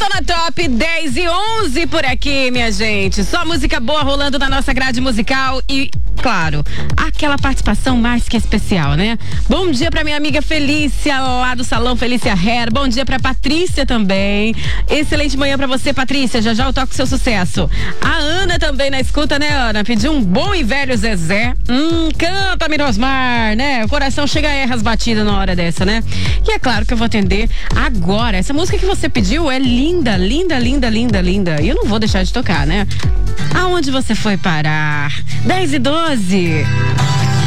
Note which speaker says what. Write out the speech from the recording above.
Speaker 1: Zona Top 10 e 11 por aqui, minha gente. Só música boa rolando na nossa grade musical e, claro, aquela participação mais que especial, né? Bom dia pra minha amiga Felícia, lá do Salão Felícia Hair. Bom dia pra Patrícia também. Excelente manhã pra você, Patrícia. Já eu toco seu sucesso. A Ana também na escuta, né, Ana? Pediu um bom e velho Zezé. Canta, Mirosmar, né? O coração chega a errar as batidas na hora dessa, né? E é claro que eu vou atender agora. Essa música que você pediu é linda, linda, linda, linda, linda. E eu não vou deixar de tocar, né? Aonde você foi parar? 10 e 12.